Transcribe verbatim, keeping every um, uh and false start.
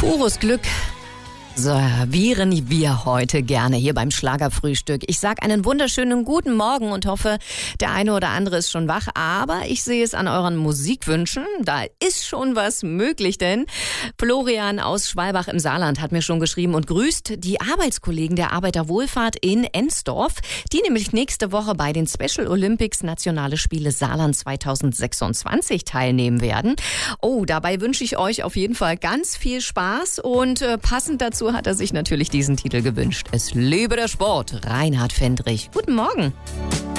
Pures Glück servieren wir heute gerne hier beim Schlagerfrühstück. Ich sage einen wunderschönen guten Morgen und hoffe, der eine oder andere ist schon wach. Aber ich sehe es an euren Musikwünschen. Da ist schon was möglich, denn Florian aus Schwalbach im Saarland hat mir schon geschrieben und grüßt die Arbeitskollegen der Arbeiterwohlfahrt in Ensdorf, die nämlich nächste Woche bei den Special Olympics Nationale Spiele Saarland zweitausendsechsundzwanzig teilnehmen werden. Oh, dabei wünsche ich euch auf jeden Fall ganz viel Spaß und äh, passend dazu hat er sich natürlich diesen Titel gewünscht. Es lebe der Sport. Reinhard Fendrich. Guten Morgen.